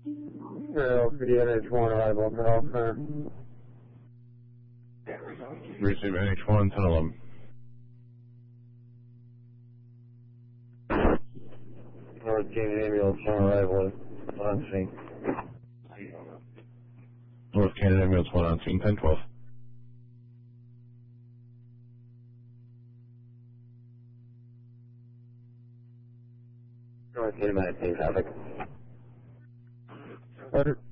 LPD NH1 arrival at Health Center. Receive NH1, 1011. North Canyon Ambulance on arrival on scene. North Canyon Ambulance 1 on scene, 1012. North Canyon 19 traffic. Roger.